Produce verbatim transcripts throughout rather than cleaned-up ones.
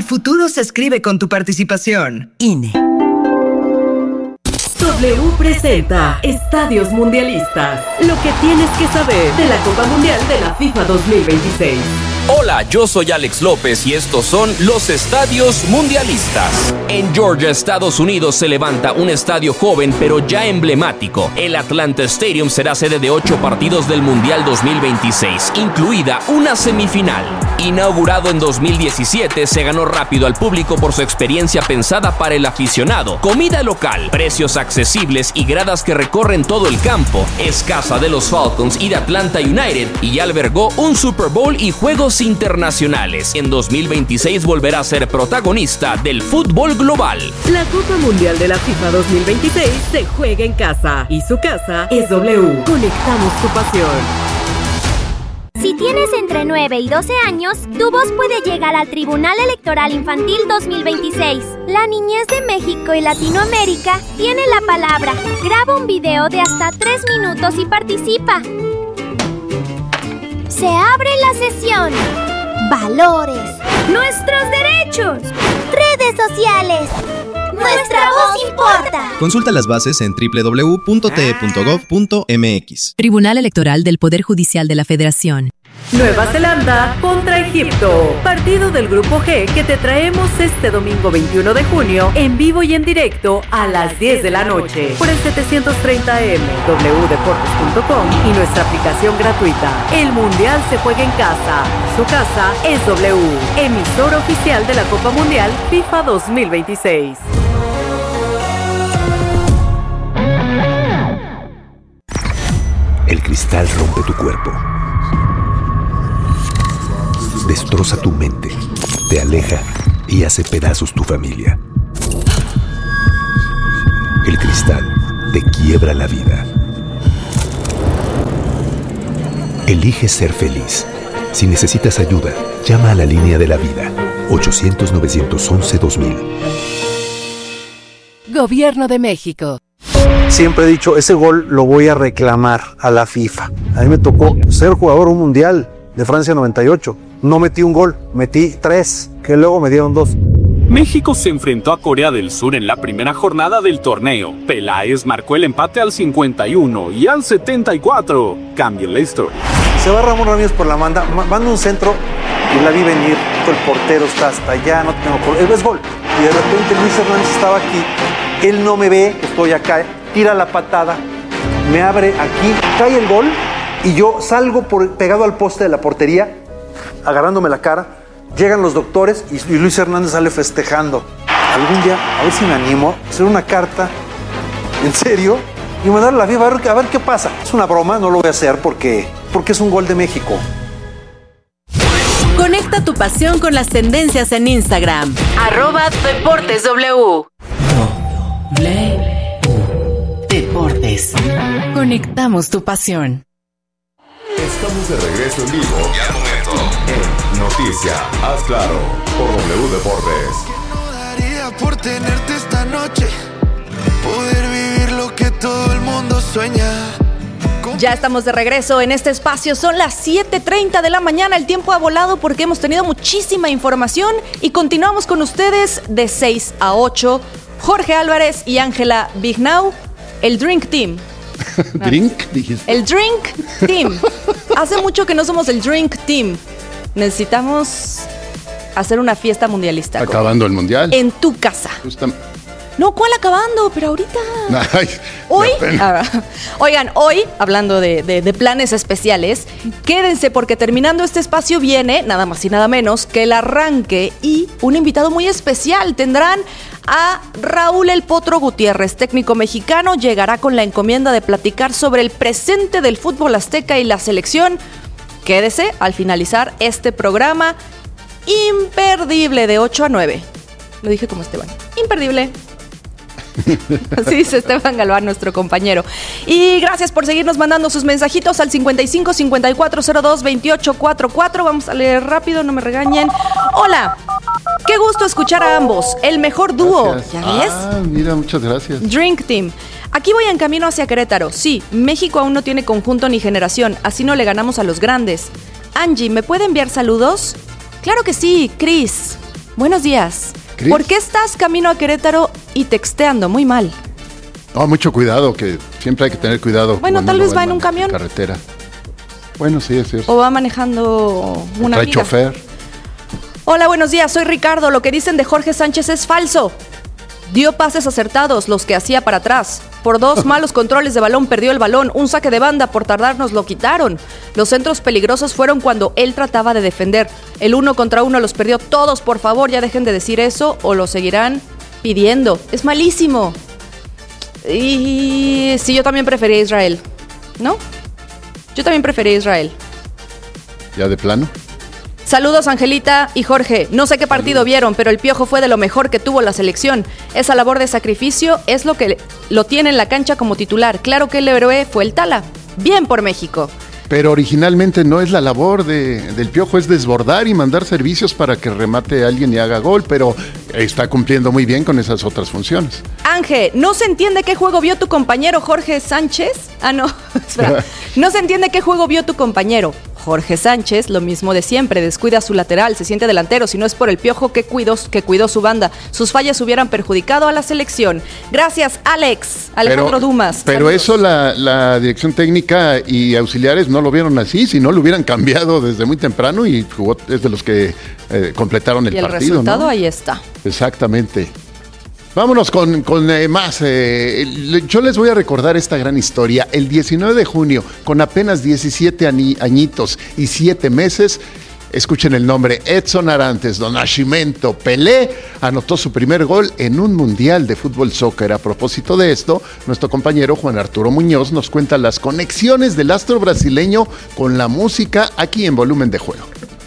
futuro se escribe con tu participación. I N E. W presenta Estadios Mundialistas. Lo que tienes que saber de la Copa Mundial de la FIFA dos mil veintiséis. Hola, yo soy Alex López y estos son los Estadios Mundialistas. En Georgia, Estados Unidos, se levanta un estadio joven pero ya emblemático. El Atlanta Stadium será sede de ocho partidos del Mundial dos mil veintiséis, incluida una semifinal. Inaugurado en dos mil diecisiete, se ganó rápido al público por su experiencia pensada para el aficionado. Comida local, precios accesibles y gradas que recorren todo el campo. Es casa de los Falcons y de Atlanta United y ya albergó un Super Bowl y juegos internacionales. En dos mil veintiséis volverá a ser protagonista del fútbol global. La Copa Mundial de la FIFA dos mil veintiséis se juega en casa y su casa es W. Conectamos tu pasión. Si tienes entre nueve y doce años, tu voz puede llegar al Tribunal Electoral Infantil dos mil veintiséis. La niñez de México y Latinoamérica tiene la palabra. Graba un video de hasta tres minutos y participa. Se abre la sesión. Valores. Nuestros derechos. Redes sociales. Nuestra voz importa. Consulta las bases en doble u doble u doble u punto t e punto gov punto m x. Tribunal Electoral del Poder Judicial de la Federación. Nueva Zelanda contra Egipto. Partido del Grupo G que te traemos este domingo veintiuno de junio en vivo y en directo a las diez de la noche por el setecientos treinta eme, w deportes punto com y nuestra aplicación gratuita. El Mundial se juega en casa. Su casa es W, emisor oficial de la Copa Mundial FIFA dos mil veintiséis. El cristal rompe tu cuerpo. Destroza tu mente, te aleja y hace pedazos tu familia. El cristal te quiebra la vida. Elige ser feliz. Si necesitas ayuda, llama a la línea de la vida, ochocientos, novecientos once, dos mil. Gobierno de México. Siempre he dicho, ese gol lo voy a reclamar a la FIFA. A mí me tocó ser jugador un mundial de Francia noventa y ocho. No metí un gol, metí tres, que luego me dieron dos. México se enfrentó a Corea del Sur en la primera jornada del torneo. Peláez marcó el empate al cincuenta y uno y al setenta y cuatro. Cambia la historia. Se va Ramón Ramírez por la banda, manda un centro y la vi venir. El portero está hasta allá, no tengo por... Es gol. Y de repente Luis Hernández estaba aquí. Él no me ve, estoy acá. Tira la patada, me abre aquí, cae el gol y yo salgo por, pegado al poste de la portería, agarrándome la cara. Llegan los doctores y, y Luis Hernández sale festejando. Algún día, a ver si me animo, a hacer una carta, en serio, y mandarle a la FIFA a ver, a ver qué pasa. Es una broma, no lo voy a hacer porque, porque es un gol de México. Conecta tu pasión con las tendencias en Instagram. Arroba Deportes W. Deportes. Conectamos tu pasión. Estamos de regreso en vivo y al momento en Noticia, haz claro, por W Deportes. ¿Qué no daría por tenerte esta noche? Poder vivir lo que todo el mundo sueña. Ya estamos de regreso en este espacio, son las siete treinta de la mañana, el tiempo ha volado porque hemos tenido muchísima información y continuamos con ustedes de seis a ocho, Jorge Álvarez y Ángela Vignau, el Drink Team. ¿Drink? Dijiste. El Drink Team. Hace mucho que no somos el Drink Team. Necesitamos hacer una fiesta mundialista. Acabando el mundial. En tu casa. Justa... No, ¿cuál acabando? Pero ahorita. Ay, hoy. Ah, oigan, hoy, hablando de, de, de planes especiales, quédense porque terminando este espacio viene, nada más y nada menos, que el arranque y un invitado muy especial. Tendrán a Raúl El Potro Gutiérrez, técnico mexicano, llegará con la encomienda de platicar sobre el presente del fútbol azteca y la selección. Quédese al finalizar este programa imperdible de ocho a nueve. Lo dije como Esteban. Imperdible. Así dice Esteban Galván, nuestro compañero. Y gracias por seguirnos mandando sus mensajitos al cincuenta y cinco, cincuenta y cuatro, cero dos, veintiocho, cuarenta y cuatro. Vamos a leer rápido, no me regañen. Hola, qué gusto escuchar a ambos. El mejor dúo. Gracias. ¿Ya ves? Ah, mira, muchas gracias. Drink Team. Aquí voy en camino hacia Querétaro. Sí, México aún no tiene conjunto ni generación. Así no le ganamos a los grandes. Angie, ¿me puede enviar saludos? Claro que sí, Cris. Buenos días. ¿Cris? ¿Por qué estás camino a Querétaro y texteando muy mal? No, mucho cuidado, que siempre hay que tener cuidado. Bueno, tal vez va en un camión. Carretera. Bueno, sí, es cierto. O va manejando una Trae amiga. chofer. Hola, buenos días, soy Ricardo. Lo que dicen de Jorge Sánchez es falso. Dio pases acertados, los que hacía para atrás. Por dos malos controles de balón perdió el balón. Un saque de banda por tardarnos lo quitaron. Los centros peligrosos fueron cuando él trataba de defender. El uno contra uno los perdió todos. Por favor, ya dejen de decir eso o lo seguirán pidiendo. Es malísimo. Y sí, yo también prefería a Israel. ¿No? Yo también prefería a Israel. ¿Ya de plano? Saludos, Angelita y Jorge. No sé qué partido vieron, pero el Piojo fue de lo mejor que tuvo la selección. Esa labor de sacrificio es lo que lo tiene en la cancha como titular. Claro que el héroe fue el Tala. Bien por México. Pero originalmente no es la labor de, del Piojo, es desbordar y mandar servicios para que remate a alguien y haga gol, pero está cumpliendo muy bien con esas otras funciones. Ángel, ¿no se entiende qué juego vio tu compañero Jorge Sánchez? Ah, no, espera. No se entiende qué juego vio tu compañero Jorge Sánchez, lo mismo de siempre, descuida su lateral, se siente delantero, si no es por el Piojo que cuidó, que cuidó su banda. Sus fallas hubieran perjudicado a la selección. Gracias, Alex, Alejandro pero, Dumas. Pero saludos. eso la, la dirección técnica y auxiliares no lo vieron así, si no lo hubieran cambiado desde muy temprano y jugó, es de los que eh, completaron el, y el partido. Y el resultado ¿no? ahí está. Exactamente. Vámonos con, con eh, más. Eh, yo les voy a recordar esta gran historia. El diecinueve de junio, con apenas diecisiete ani, añitos y siete meses, escuchen el nombre, Edson Arantes do Nascimento Pelé anotó su primer gol en un mundial de fútbol soccer. A propósito de esto, nuestro compañero Juan Arturo Muñoz nos cuenta las conexiones del astro brasileño con la música aquí en Volumen de Juego.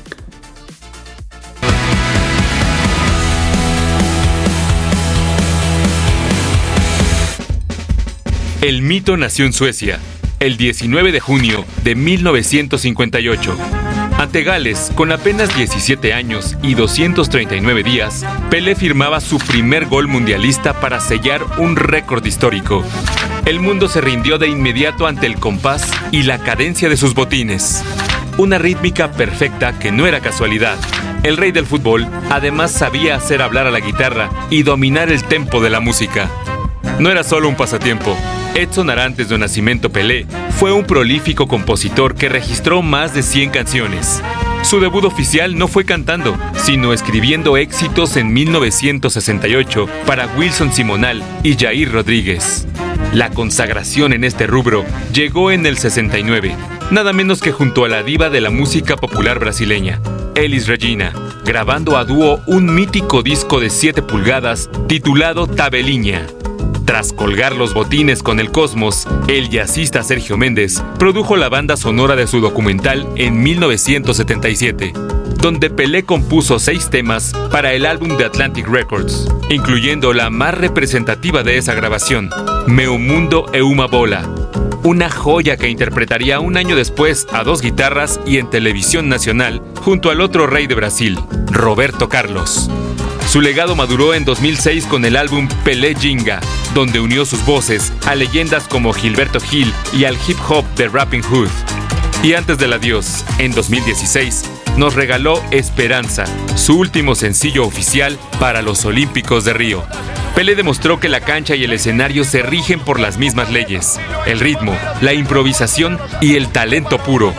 El mito nació en Suecia, el diecinueve de junio de mil novecientos cincuenta y ocho. Ante Gales, con apenas diecisiete años y doscientos treinta y nueve días, Pelé firmaba su primer gol mundialista para sellar un récord histórico. El mundo se rindió de inmediato ante el compás y la cadencia de sus botines. Una rítmica perfecta que no era casualidad. El rey del fútbol además sabía hacer hablar a la guitarra y dominar el tempo de la música. No era solo un pasatiempo. Edson Arantes do Nascimento Pelé fue un prolífico compositor que registró más de cien canciones. Su debut oficial no fue cantando, sino escribiendo éxitos en mil novecientos sesenta y ocho para Wilson Simonal y Jair Rodríguez. La consagración en este rubro llegó en el sesenta y nueve, nada menos que junto a la diva de la música popular brasileña, Elis Regina, grabando a dúo un mítico disco de siete pulgadas titulado Tabelinha. Tras colgar los botines con el Cosmos, el jazzista Sergio Méndez produjo la banda sonora de su documental en mil novecientos setenta y siete, donde Pelé compuso seis temas para el álbum de Atlantic Records, incluyendo la más representativa de esa grabación, Meu Mundo e Uma Bola, una joya que interpretaría un año después a dos guitarras y en televisión nacional junto al otro rey de Brasil, Roberto Carlos. Su legado maduró en dos mil seis con el álbum Pelé Ginga, donde unió sus voces a leyendas como Gilberto Gil y al hip hop de Rapping Hood. Y antes del adiós, en dos mil dieciséis, nos regaló Esperanza, su último sencillo oficial para los Olímpicos de Río. Pelé demostró que la cancha y el escenario se rigen por las mismas leyes: el ritmo, la improvisación y el talento puro.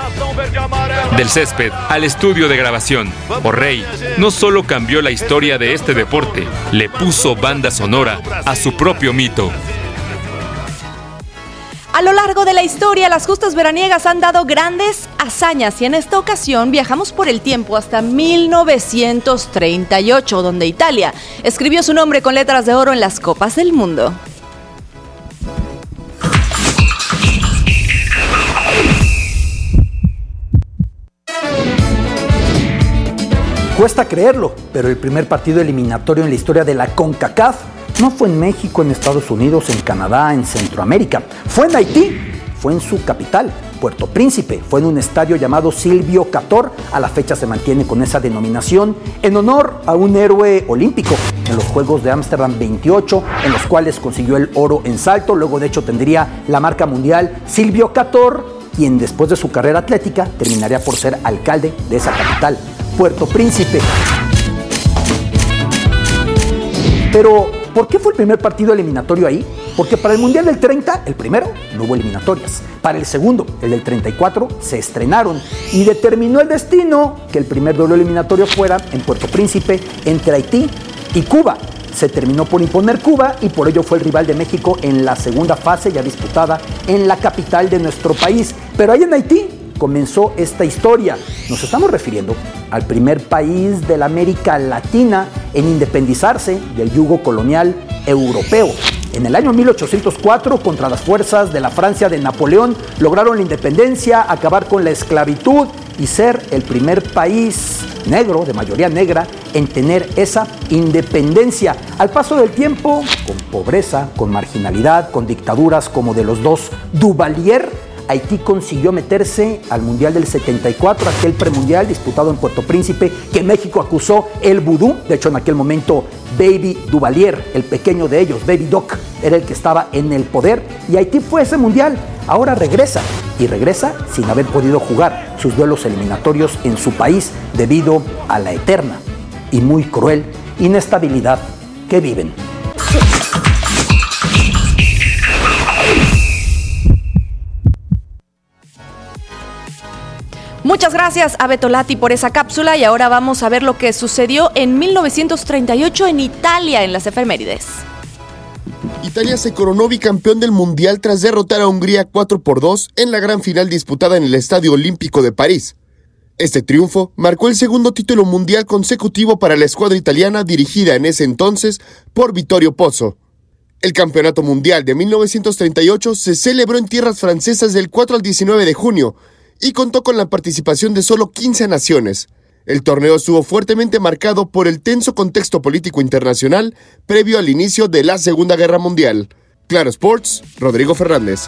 Del césped al estudio de grabación, O Rey no solo cambió la historia de este deporte, le puso banda sonora a su propio mito. A lo largo de la historia, las justas veraniegas han dado grandes hazañas y en esta ocasión viajamos por el tiempo hasta mil novecientos treinta y ocho, donde Italia escribió su nombre con letras de oro en las copas del mundo. Cuesta creerlo, pero el primer partido eliminatorio en la historia de la CONCACAF no fue en México, en Estados Unidos, en Canadá, en Centroamérica. Fue en Haití, fue en su capital, Puerto Príncipe. Fue en un estadio llamado Silvio Cator. A la fecha se mantiene con esa denominación en honor a un héroe olímpico en los Juegos de Ámsterdam veintiocho, en los cuales consiguió el oro en salto. Luego, de hecho, tendría la marca mundial Silvio Cator, quien después de su carrera atlética terminaría por ser alcalde de esa capital, Puerto Príncipe. Pero, ¿por qué fue el primer partido eliminatorio ahí? Porque para el Mundial del treinta, el primero, no hubo eliminatorias. Para el segundo, el del treinta y cuatro, se estrenaron. Y determinó el destino que el primer duelo eliminatorio fuera en Puerto Príncipe entre Haití y Cuba. Se terminó por imponer Cuba y por ello fue el rival de México en la segunda fase ya disputada en la capital de nuestro país. Pero ahí en Haití comenzó esta historia. Nos estamos refiriendo al primer país de la América Latina en independizarse del yugo colonial europeo. En el año mil ochocientos cuatro, contra las fuerzas de la Francia de Napoleón, lograron la independencia, acabar con la esclavitud y ser el primer país negro, de mayoría negra, en tener esa independencia. Al paso del tiempo, con pobreza, con marginalidad, con dictaduras como de los dos Duvalier, Haití consiguió meterse al Mundial del setenta y cuatro, aquel premundial disputado en Puerto Príncipe, que México acusó el vudú. De hecho, en aquel momento, Baby Duvalier, el pequeño de ellos, Baby Doc, era el que estaba en el poder. Y Haití fue ese mundial. Ahora regresa, y regresa sin haber podido jugar sus duelos eliminatorios en su país debido a la eterna y muy cruel inestabilidad que viven. Muchas gracias a Beto Lati por esa cápsula y ahora vamos a ver lo que sucedió en mil novecientos treinta y ocho en Italia en las efemérides. Italia se coronó bicampeón del Mundial tras derrotar a Hungría cuatro por dos en la gran final disputada en el Estadio Olímpico de París. Este triunfo marcó el segundo título mundial consecutivo para la escuadra italiana dirigida en ese entonces por Vittorio Pozzo. El Campeonato Mundial de mil novecientos treinta y ocho se celebró en tierras francesas del cuatro al diecinueve de junio y contó con la participación de solo quince naciones. El torneo estuvo fuertemente marcado por el tenso contexto político internacional previo al inicio de la Segunda Guerra Mundial. Claro Sports, Rodrigo Fernández.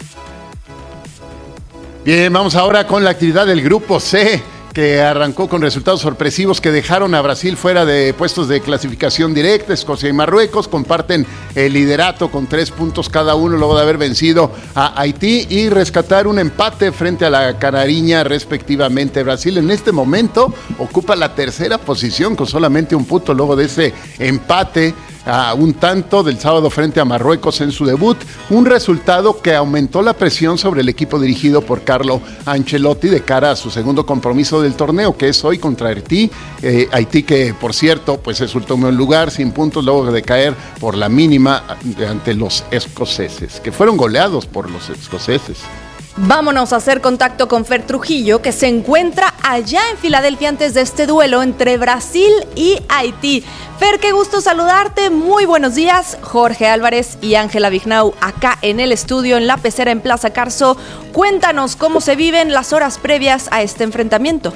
Bien, vamos ahora con la actividad del Grupo C, que arrancó con resultados sorpresivos que dejaron a Brasil fuera de puestos de clasificación directa. Escocia y Marruecos comparten el liderato con tres puntos cada uno luego de haber vencido a Haití y rescatar un empate frente a la Canariña respectivamente. Brasil en este momento ocupa la tercera posición con solamente un punto luego de ese empate a un tanto del sábado frente a Marruecos en su debut, un resultado que aumentó la presión sobre el equipo dirigido por Carlo Ancelotti de cara a su segundo compromiso del torneo, que es hoy contra Haití, eh, Haití que por cierto pues es último lugar sin puntos luego de caer por la mínima ante los escoceses, que fueron goleados por los escoceses. Vámonos a hacer contacto con Fer Trujillo, que se encuentra allá en Filadelfia antes de este duelo entre Brasil y Haití. Fer, qué gusto saludarte, muy buenos días. Jorge Álvarez y Ángela Vignau acá en el estudio en La Pecera en Plaza Carso. Cuéntanos cómo se viven las horas previas a este enfrentamiento.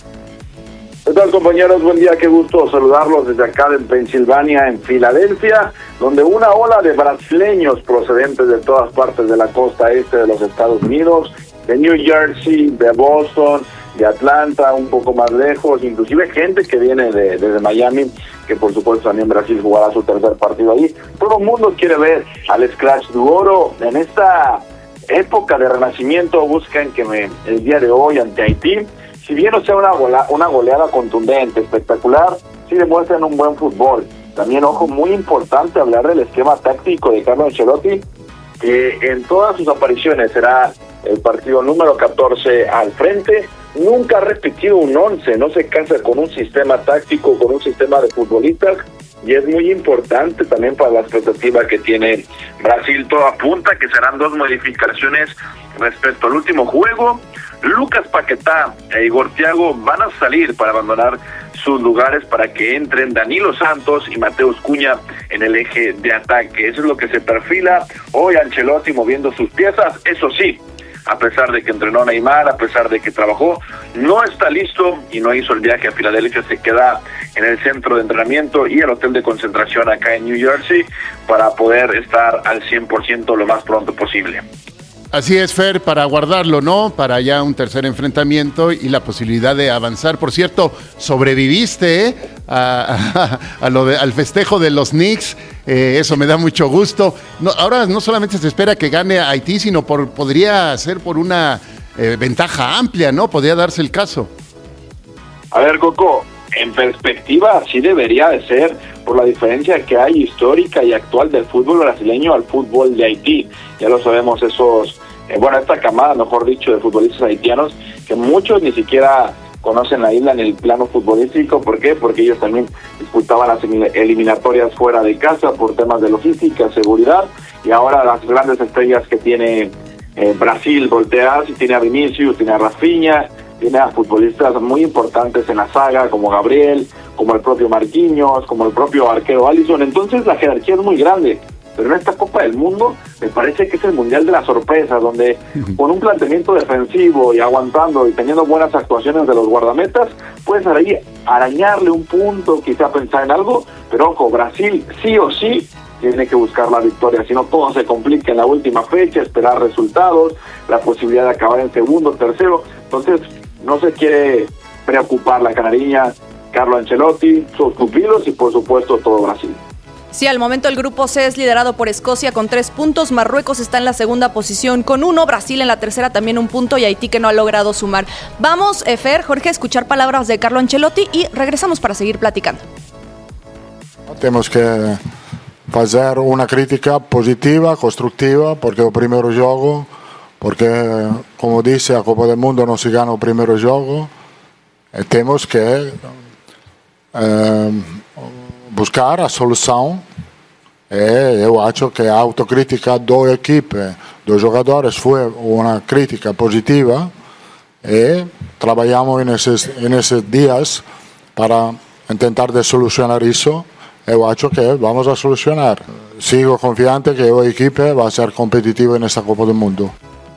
¿Qué tal, compañeros? Buen día, qué gusto saludarlos desde acá en Pensilvania, en Filadelfia, donde una ola de brasileños procedentes de todas partes de la costa este de los Estados Unidos, de New Jersey, de Boston, de Atlanta, un poco más lejos, inclusive gente que viene de, desde Miami, que por supuesto también Brasil jugará su tercer partido ahí. Todo el mundo quiere ver al Scratch du Oro en esta época de renacimiento. Buscan que me, el día de hoy ante Haití, si bien no sea una, gola, una goleada contundente, espectacular, sí demuestran un buen fútbol. También, ojo, muy importante hablar del esquema táctico de Carlo Ancelotti, que en todas sus apariciones será el partido número catorce al frente. Nunca ha repetido un once, no se casa con un sistema táctico, con un sistema de futbolistas, y es muy importante también para la expectativa que tiene Brasil. Todo apunta que serán dos modificaciones respecto al último juego. Lucas Paquetá e Igor Thiago van a salir para abandonar sus lugares para que entren Danilo Santos y Mateus Cunha en el eje de ataque. Eso es lo que se perfila hoy Ancelotti moviendo sus piezas. Eso sí, a pesar de que entrenó a Neymar, a pesar de que trabajó, no está listo y no hizo el viaje a Filadelfia, se queda en el centro de entrenamiento y el hotel de concentración acá en New Jersey para poder estar al cien por ciento lo más pronto posible. Así es, Fer, para guardarlo, ¿no? Para ya un tercer enfrentamiento y la posibilidad de avanzar. Por cierto, sobreviviste ¿eh? a, a, a lo de, al festejo de los Knicks, eh, eso me da mucho gusto. No, ahora no solamente se espera que gane a Haití, sino por, podría ser por una eh, ventaja amplia, ¿no? Podría darse el caso. A ver, Coco, en perspectiva sí debería de ser por la diferencia que hay histórica y actual del fútbol brasileño al fútbol de Haití. Ya lo sabemos, esos, eh, bueno, esta camada, mejor dicho, de futbolistas haitianos, que muchos ni siquiera conocen la isla en el plano futbolístico. ¿Por qué? Porque ellos también disputaban las eliminatorias fuera de casa por temas de logística, seguridad, y ahora las grandes estrellas que tiene eh, Brasil, volteas, y tiene a Vinicius, tiene a Rafinha, tiene a futbolistas muy importantes en la saga, como Gabriel, como el propio Marquinhos, como el propio arquero Alisson. Entonces la jerarquía es muy grande. Pero en esta Copa del Mundo me parece que es el mundial de la sorpresa, donde con un planteamiento defensivo y aguantando y teniendo buenas actuaciones de los guardametas, puedes ahí arañarle un punto, quizá pensar en algo, pero ojo, Brasil sí o sí tiene que buscar la victoria, si no todo se complica en la última fecha, esperar resultados, la posibilidad de acabar en segundo, tercero. Entonces no se quiere preocupar la canariña, Carlo Ancelotti, sus pupilos y por supuesto todo Brasil. Sí, al momento el grupo C es liderado por Escocia con tres puntos, Marruecos está en la segunda posición con uno, Brasil en la tercera también un punto y Haití que no ha logrado sumar. Vamos, eh, Fer, Jorge, a escuchar palabras de Carlo Ancelotti y regresamos para seguir platicando. Tenemos que hacer una crítica positiva, constructiva, porque el primer juego, porque como dice a Copa del Mundo no se gana el primer juego, e tenemos que eh, buscar a solução, e eu acho que a autocrítica da equipe, dos jogadores, foi uma crítica positiva e trabalhamos nesses, nesses dias para tentar de solucionar isso. Eu acho que vamos a solucionar. Sigo confiante que a equipe vai ser competitiva nesta Copa do Mundo.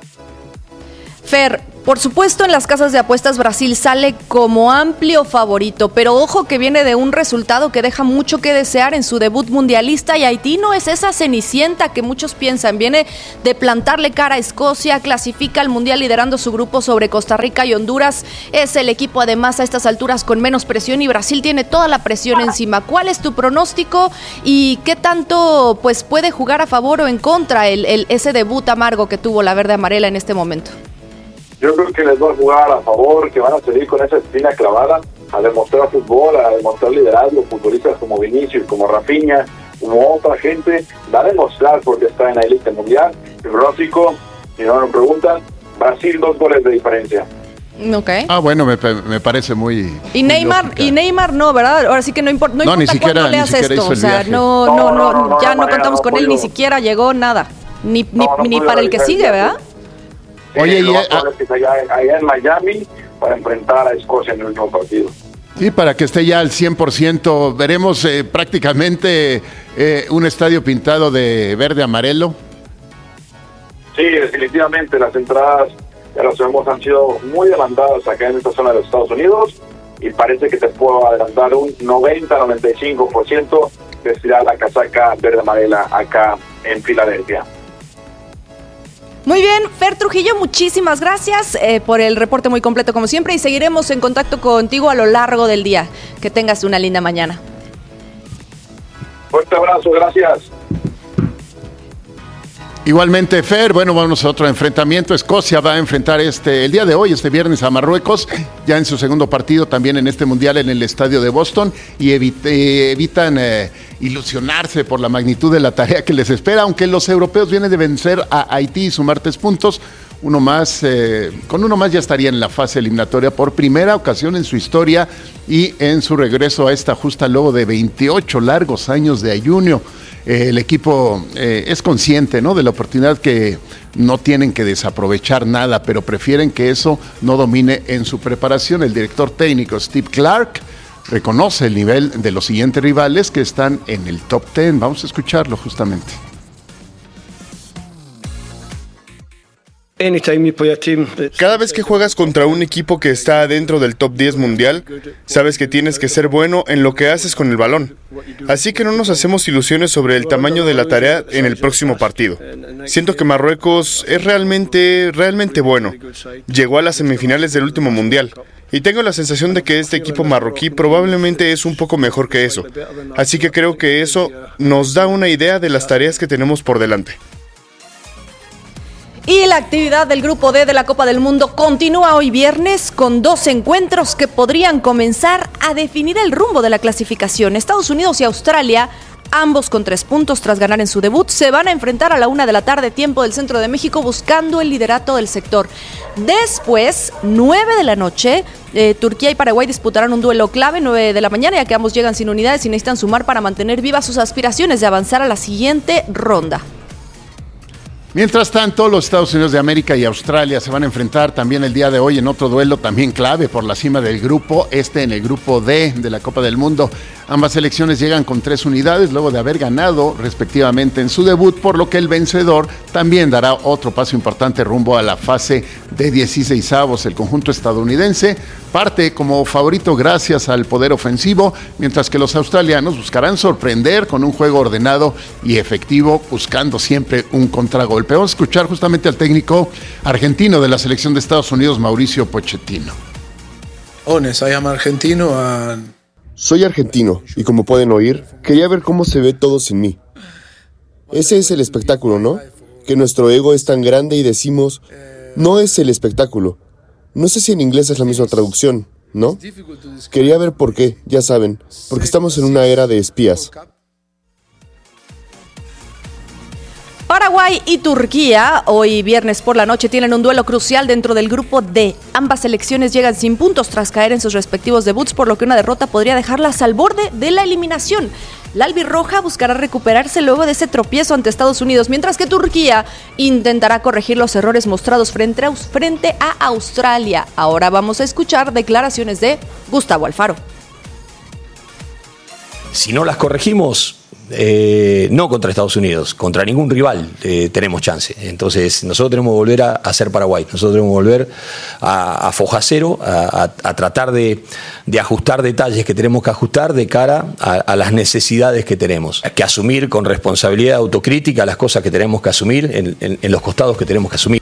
Fer, por supuesto en las casas de apuestas Brasil sale como amplio favorito, pero ojo que viene de un resultado que deja mucho que desear en su debut mundialista y Haití no es esa cenicienta que muchos piensan, viene de plantarle cara a Escocia, clasifica al mundial liderando su grupo sobre Costa Rica y Honduras, es el equipo además a estas alturas con menos presión y Brasil tiene toda la presión encima. ¿Cuál es tu pronóstico y qué tanto pues puede jugar a favor o en contra el, el, ese debut amargo que tuvo la verde amarela en este momento? Yo creo que les va a jugar a favor, que van a salir con esa espina clavada, a demostrar fútbol, a demostrar liderazgo, futbolistas como Vinicius, como Rafinha, como otra gente, va a demostrar porque está en la élite mundial. El pronóstico, si no me preguntan, Brasil dos goles de diferencia. Okay. Ah, bueno, me, me parece muy... Y Neymar, lógica. y Neymar no, ¿verdad? Ahora sí que no, import, no, no importa siquiera, cuándo leas esto, o sea, no, no, no, no, no, no, ya no, no contamos no, con él, ni siquiera llegó nada, ni, ni, no, no ni para el que sigue, ¿verdad? Oye, y allá, allá en Miami para enfrentar a Escocia en el último partido. Sí, para que esté ya al cien por ciento, veremos eh, prácticamente eh, un estadio pintado de verde amarelo. Sí, definitivamente las entradas, ya lo sabemos, han sido muy demandadas acá en esta zona de los Estados Unidos y parece que te puedo adelantar un noventa a noventa y cinco por ciento de estirar la casaca verde amarela acá en Filadelfia. Muy bien, Fer Trujillo, muchísimas gracias eh, por el reporte muy completo como siempre y seguiremos en contacto contigo a lo largo del día. Que tengas una linda mañana. Fuerte abrazo, gracias. Igualmente, Fer, bueno, vamos a otro enfrentamiento. Escocia va a enfrentar este el día de hoy, este viernes, a Marruecos, ya en su segundo partido también en este mundial en el estadio de Boston, y evite, eh, evitan eh, ilusionarse por la magnitud de la tarea que les espera, aunque los europeos vienen de vencer a Haití y sumar tres puntos. Uno más, eh, con uno más ya estaría en la fase eliminatoria por primera ocasión en su historia y en su regreso a esta justa luego de veintiocho largos años de ayuno. Eh, el equipo eh, es consciente, ¿no?, de la oportunidad que no tienen que desaprovechar nada, pero prefieren que eso no domine en su preparación. El director técnico Steve Clark reconoce el nivel de los siguientes rivales que están en el top diez. Vamos a escucharlo justamente. Cada vez que juegas contra un equipo que está dentro del top diez mundial, sabes que tienes que ser bueno en lo que haces con el balón. Así que no nos hacemos ilusiones sobre el tamaño de la tarea en el próximo partido. Siento que Marruecos es realmente, realmente bueno. Llegó a las semifinales del último mundial. Y tengo la sensación de que este equipo marroquí probablemente es un poco mejor que eso. Así que creo que eso nos da una idea de las tareas que tenemos por delante. Y la actividad del Grupo D de la Copa del Mundo continúa hoy viernes con dos encuentros que podrían comenzar a definir el rumbo de la clasificación. Estados Unidos y Australia, ambos con tres puntos tras ganar en su debut, se van a enfrentar a la una de la tarde, tiempo del centro de México, buscando el liderato del sector. Después, nueve de la noche, eh, Turquía y Paraguay disputarán un duelo clave, nueve de la mañana, ya que ambos llegan sin unidades y necesitan sumar para mantener vivas sus aspiraciones de avanzar a la siguiente ronda. Mientras tanto, los Estados Unidos de América y Australia se van a enfrentar también el día de hoy en otro duelo también clave por la cima del grupo, este en el grupo D de la Copa del Mundo. Ambas selecciones llegan con tres unidades luego de haber ganado respectivamente en su debut, por lo que el vencedor también dará otro paso importante rumbo a la fase de dieciseisavos. El conjunto estadounidense parte como favorito gracias al poder ofensivo, mientras que los australianos buscarán sorprender con un juego ordenado y efectivo, buscando siempre un contragolpe. Vamos a escuchar justamente al técnico argentino de la selección de Estados Unidos, Mauricio Pochettino. Honest, I am argentino and... Soy argentino y como pueden oír, quería ver cómo se ve todo sin mí. Ese es el espectáculo, ¿no? Que nuestro ego es tan grande y decimos, no es el espectáculo. No sé si en inglés es la misma traducción, ¿no? Quería ver por qué, ya saben, porque estamos en una era de espías. Paraguay y Turquía, hoy viernes por la noche, tienen un duelo crucial dentro del grupo D. Ambas selecciones llegan sin puntos tras caer en sus respectivos debuts, por lo que una derrota podría dejarlas al borde de la eliminación. La albirroja buscará recuperarse luego de ese tropiezo ante Estados Unidos, mientras que Turquía intentará corregir los errores mostrados frente a, frente a Australia. Ahora vamos a escuchar declaraciones de Gustavo Alfaro. Si no las corregimos, eh, no contra Estados Unidos, contra ningún rival eh, tenemos chance. Entonces nosotros tenemos que volver a, a ser Paraguay, nosotros tenemos que volver a, a foja cero, a, a, a tratar de, de ajustar detalles que tenemos que ajustar de cara a, a las necesidades que tenemos, que asumir con responsabilidad autocrítica las cosas que tenemos que asumir en, en, en los costados que tenemos que asumir.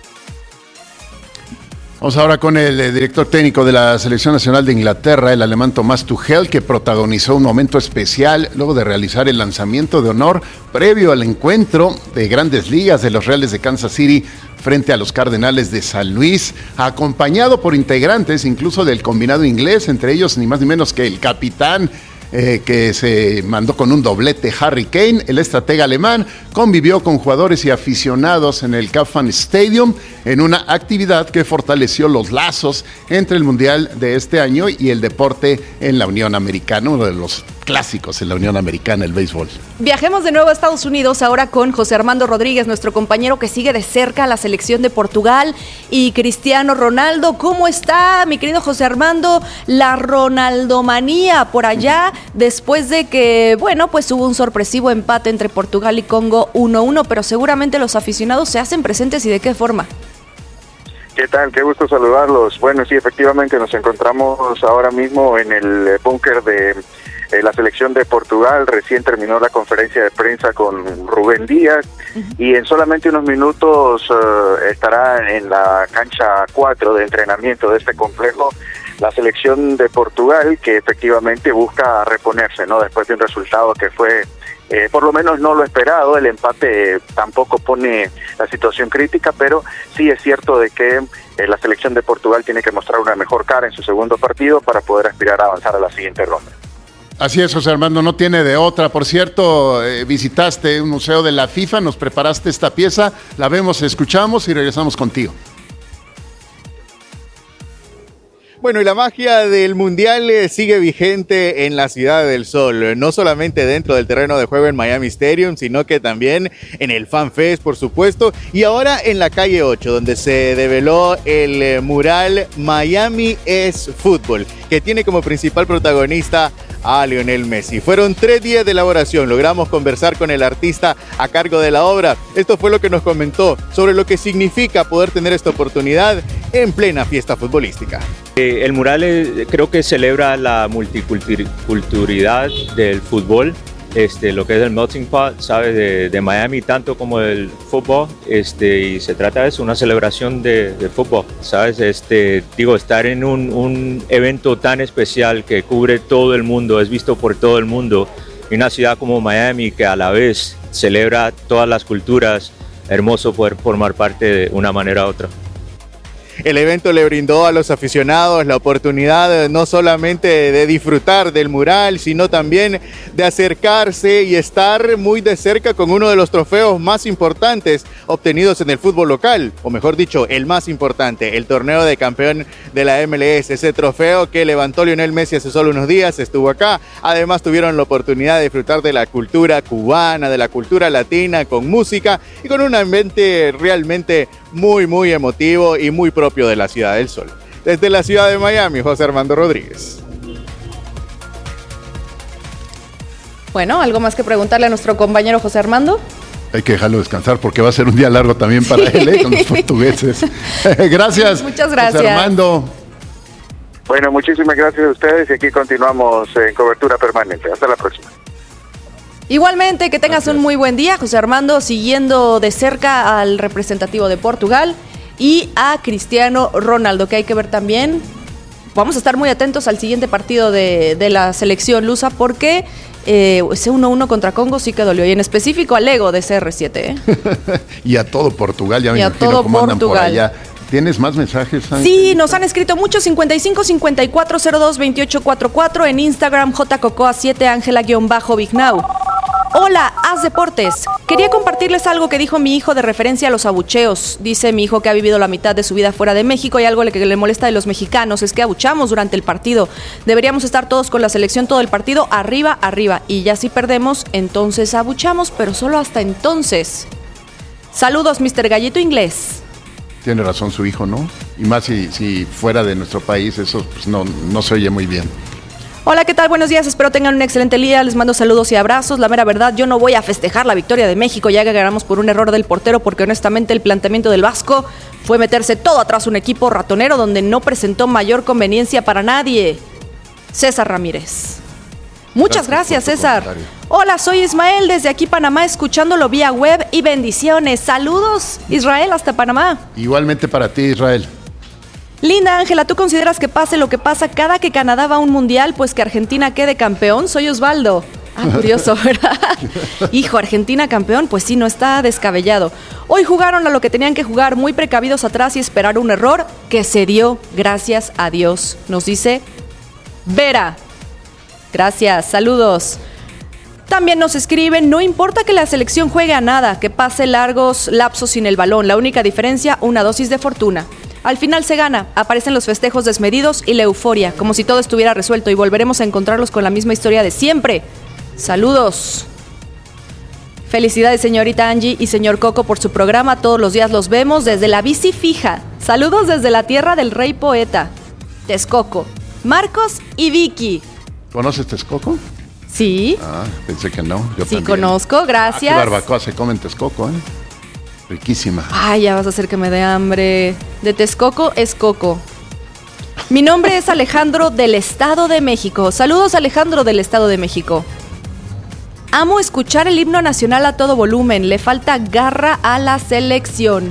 Vamos ahora con el eh, director técnico de la Selección Nacional de Inglaterra, el alemán Thomas Tuchel, que protagonizó un momento especial luego de realizar el lanzamiento de honor previo al encuentro de Grandes Ligas de los Reales de Kansas City frente a los Cardenales de San Luis, acompañado por integrantes incluso del combinado inglés, entre ellos ni más ni menos que el capitán Eh, que se mandó con un doblete, Harry Kane. El estratega alemán convivió con jugadores y aficionados en el Kauffman Stadium en una actividad que fortaleció los lazos entre el Mundial de este año y el deporte en la Unión Americana, uno de los clásicos en la Unión Americana, el béisbol. Viajemos de nuevo a Estados Unidos ahora con José Armando Rodríguez, nuestro compañero que sigue de cerca a la selección de Portugal y Cristiano Ronaldo. ¿Cómo está, mi querido José Armando, la Ronaldomanía por allá, después de que, bueno, pues hubo un sorpresivo empate entre Portugal y Congo uno uno, pero seguramente los aficionados se hacen presentes y de qué forma? ¿Qué tal? Qué gusto saludarlos. Bueno, sí, efectivamente nos encontramos ahora mismo en el búnker de eh, la selección de Portugal. Recién terminó la conferencia de prensa con Rubén Díaz uh-huh. y en solamente unos minutos uh, estará en la cancha cuatro de entrenamiento de este complejo la selección de Portugal, que efectivamente busca reponerse, ¿no? Después de un resultado que fue Eh, por lo menos no lo esperado. El empate tampoco pone la situación crítica, pero sí es cierto de que eh, la selección de Portugal tiene que mostrar una mejor cara en su segundo partido para poder aspirar a avanzar a la siguiente ronda. Así es, José Armando, no tiene de otra. Por cierto, eh, visitaste un museo de la FIFA, nos preparaste esta pieza, la vemos, escuchamos y regresamos contigo. Bueno, y la magia del Mundial sigue vigente en la Ciudad del Sol, no solamente dentro del terreno de juego en Miami Stadium, sino que también en el Fan Fest, por supuesto, y ahora en la calle ocho, donde se develó el mural Miami es Fútbol, que tiene como principal protagonista a Lionel Messi. Fueron tres días de elaboración, logramos conversar con el artista a cargo de la obra. Esto fue lo que nos comentó sobre lo que significa poder tener esta oportunidad en plena fiesta futbolística. Eh, el mural eh, creo que celebra la multiculturalidad del fútbol, este, lo que es el melting pot, ¿sabes? De, de Miami, tanto como el fútbol, este, y se trata de eso, una celebración de, de fútbol, ¿sabes? Este, digo, estar en un, un evento tan especial que cubre todo el mundo, es visto por todo el mundo, y una ciudad como Miami que a la vez celebra todas las culturas, hermoso poder formar parte de una manera u otra. El evento le brindó a los aficionados la oportunidad no solamente de disfrutar del mural, sino también de acercarse y estar muy de cerca con uno de los trofeos más importantes obtenidos en el fútbol local, o mejor dicho, el más importante, el torneo de campeón de la M L S, ese trofeo que levantó Lionel Messi hace solo unos días, estuvo acá. Además tuvieron la oportunidad de disfrutar de la cultura cubana, de la cultura latina, con música y con un ambiente realmente muy, muy emotivo y muy propio de la Ciudad del Sol. Desde la ciudad de Miami, José Armando Rodríguez. Bueno, ¿algo más que preguntarle a nuestro compañero José Armando? Hay que dejarlo descansar porque va a ser un día largo también para él, ¿eh? Con los portugueses. Gracias. Muchas gracias. José Armando. Bueno, muchísimas gracias a ustedes y aquí continuamos en cobertura permanente. Hasta la próxima. Igualmente, que tengas Gracias. un muy buen día, José Armando, siguiendo de cerca al representativo de Portugal y a Cristiano Ronaldo, que hay que ver también. Vamos a estar muy atentos al siguiente partido de, de la selección lusa porque eh, ese uno uno contra Congo sí que dolió, y en específico al ego de C R siete. ¿eh? Y a todo Portugal, ya me y imagino a todo cómo andan Portugal. por allá. ¿Tienes más mensajes, Ángel? Sí, nos han escrito muchos, cincuenta y cinco cincuenta y cuatro cero dos veintiocho cuarenta y cuatro, en Instagram jcocoa siete, Ángela-Bignau. Hola, Haz Deportes. Quería compartirles algo que dijo mi hijo de referencia a los abucheos. Dice mi hijo que ha vivido la mitad de su vida fuera de México y algo que le molesta de los mexicanos es que abuchamos durante el partido. Deberíamos estar todos con la selección todo el partido, arriba, arriba. Y ya si perdemos, entonces abuchamos, pero solo hasta entonces. Saludos, mister Gallito Inglés. Tiene razón su hijo, ¿no? Y más si, si fuera de nuestro país, eso pues no, no se oye muy bien. Hola, ¿qué tal? Buenos días, espero tengan un excelente día, les mando saludos y abrazos. La mera verdad, yo no voy a festejar la victoria de México ya que ganamos por un error del portero, porque honestamente el planteamiento del Vasco fue meterse todo atrás un equipo ratonero donde no presentó mayor conveniencia para nadie. César Ramírez. Muchas gracias, gracias César. Comentario. Hola, soy Ismael desde aquí Panamá, escuchándolo vía web y bendiciones. Saludos, Israel, hasta Panamá. Igualmente para ti, Israel. Linda Ángela, ¿tú consideras que pase lo que pasa cada que Canadá va a un mundial, pues que Argentina quede campeón? Soy Osvaldo. Ah, curioso, ¿verdad? Hijo, Argentina campeón, pues sí, no está descabellado. Hoy jugaron a lo que tenían que jugar, muy precavidos atrás y esperar un error que se dio, gracias a Dios, nos dice Vera. Gracias, saludos. También nos escriben, no importa que la selección juegue a nada, que pase largos lapsos sin el balón, la única diferencia, una dosis de fortuna. Al final se gana, aparecen los festejos desmedidos y la euforia, como si todo estuviera resuelto y volveremos a encontrarlos con la misma historia de siempre. Saludos. Felicidades, señorita Angie y señor Coco, por su programa. Todos los días los vemos desde la bici fija. Saludos desde la tierra del rey poeta. Texcoco, Marcos y Vicky. ¿Conoces Texcoco? Sí. Ah, pensé que no. Yo sí, también. conozco, gracias. Ah, qué barbacoa se come en Texcoco, ¿eh? Riquísima. Ay, ya vas a hacer que me dé hambre. De Texcoco es Coco. Mi nombre es Alejandro del Estado de México. Saludos, Alejandro del Estado de México. Amo escuchar el himno nacional a todo volumen. Le falta garra a la selección.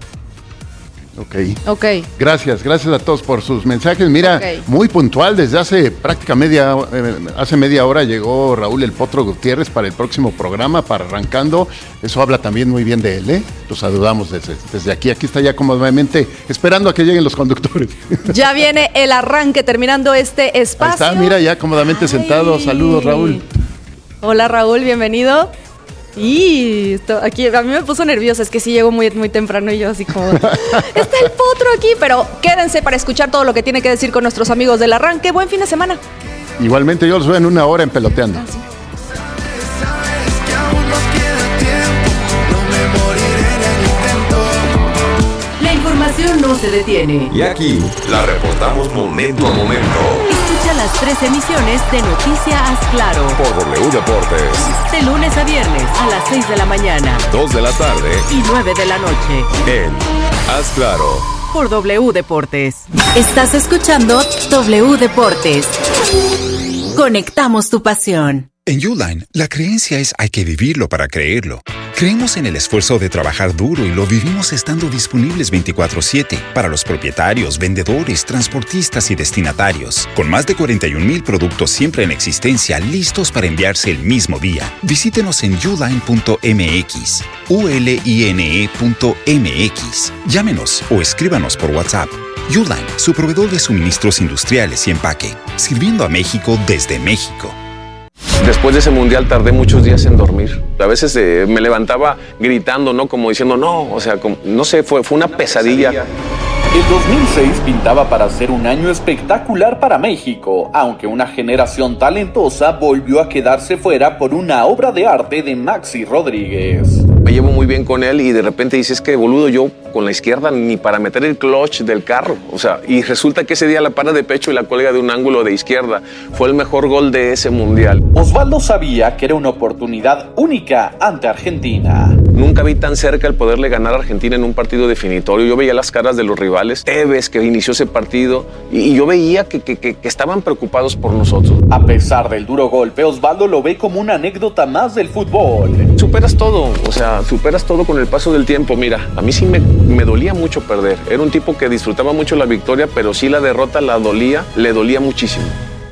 Ok. Ok. Gracias, gracias a todos por sus mensajes. Mira, okay. Muy puntual, desde hace prácticamente media, eh, hace media hora llegó Raúl El Potro Gutiérrez para el próximo programa, para Arrancando. Eso habla también muy bien de él, ¿eh? Los saludamos desde, desde aquí. Aquí está ya cómodamente esperando a que lleguen los conductores. Ya viene el arranque, terminando este espacio. Ahí está, mira, ya cómodamente Ay. sentado. Saludos, Raúl. Hola, Raúl, bienvenido. Y esto, aquí a mí me puso nerviosa, es que sí llegó muy, muy temprano y yo así como, está el Potro aquí, pero quédense para escuchar todo lo que tiene que decir con nuestros amigos del arranque. Buen fin de semana. Igualmente yo los veo en una hora en Peloteando. Ah, sí. La información no se detiene. Y aquí la reportamos momento a momento. Escucha las tres emisiones de Noticia Haz Claro por W Deportes. De lunes a viernes a las seis de la mañana, dos de la tarde y nueve de la noche. En Haz Claro por W Deportes. Estás escuchando W Deportes. Conectamos tu pasión. En Uline, la creencia es hay que vivirlo para creerlo. Creemos en el esfuerzo de trabajar duro y lo vivimos estando disponibles veinticuatro siete para los propietarios, vendedores, transportistas y destinatarios. Con más de cuarenta y un mil productos siempre en existencia, listos para enviarse el mismo día. Visítenos en uline punto m x, u l i n e punto m x. Llámenos o escríbanos por WhatsApp. Uline, su proveedor de suministros industriales y empaque, sirviendo a México desde México. Después de ese mundial tardé muchos días en dormir. A veces eh, me levantaba gritando, ¿no? Como diciendo, no, o sea, como, no sé, fue, fue una pesadilla. El dos mil seis pintaba para ser un año espectacular para México, aunque una generación talentosa volvió a quedarse fuera por una obra de arte de Maxi Rodríguez. Me llevo muy bien con él y de repente dices que boludo, yo con la izquierda ni para meter el clutch del carro. O sea, y resulta que ese día la para de pecho y la cuelga de un ángulo de izquierda. Fue el mejor gol de ese mundial. Osvaldo sabía que era una oportunidad única ante Argentina. Nunca vi tan cerca el poderle ganar a Argentina en un partido definitorio. Yo veía las caras de los rivales. Tevez, que inició ese partido, y, y yo veía que, que, que, que estaban preocupados por nosotros. A pesar del duro golpe, Osvaldo lo ve como una anécdota más del fútbol. Superas todo, o sea, superas todo con el paso del tiempo. Mira, a mí sí me, me dolía mucho perder. Era un tipo que disfrutaba mucho la victoria, pero sí la derrota la dolía, le dolía muchísimo.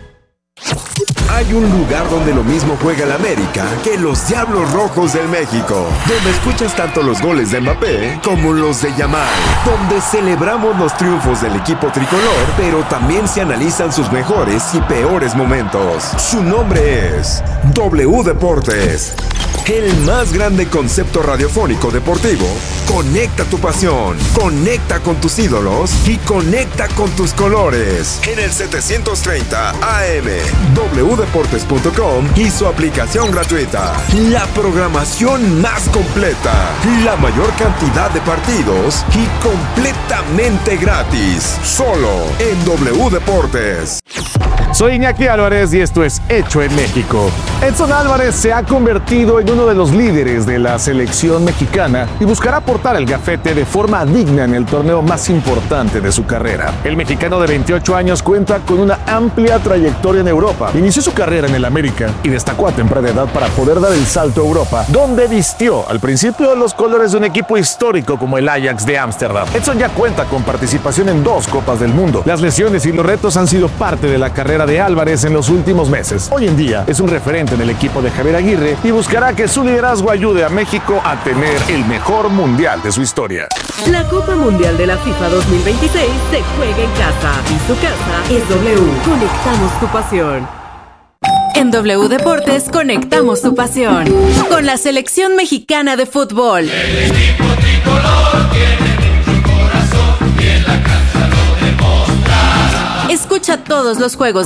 Hay un lugar donde lo mismo juega el América que los Diablos Rojos del México, donde escuchas tanto los goles de Mbappé como los de Yamal, donde celebramos los triunfos del equipo tricolor, pero también se analizan sus mejores y peores momentos. Su nombre es W Deportes. El más grande concepto radiofónico deportivo. Conecta tu pasión, conecta con tus ídolos y conecta con tus colores. En el setecientos treinta A M, w deportes punto com y su aplicación gratuita. La programación más completa, la mayor cantidad de partidos y completamente gratis. Solo en W Deportes. Soy Iñaki Álvarez y esto es Hecho en México. Edson Álvarez se ha convertido en uno de los líderes de la selección mexicana y buscará portar el gafete de forma digna en el torneo más importante de su carrera. El mexicano de veintiocho años cuenta con una amplia trayectoria en Europa. Inició su carrera en el América y destacó a temprana edad para poder dar el salto a Europa, donde vistió al principio los colores de un equipo histórico como el Ajax de Ámsterdam. Edson ya cuenta con participación en dos Copas del Mundo. Las lesiones y los retos han sido parte de la carrera de Álvarez en los últimos meses. Hoy en día es un referente en el equipo de Javier Aguirre y buscará que su liderazgo ayude a México a tener el mejor mundial de su historia. La Copa Mundial de la FIFA dos mil veintiséis se juega en casa y su casa es W. Conectamos tu pasión. En W Deportes conectamos tu pasión con la selección mexicana de fútbol. El equipo tricolor tiene mucho corazón y en la cancha lo demostrará. Escucha todos los juegos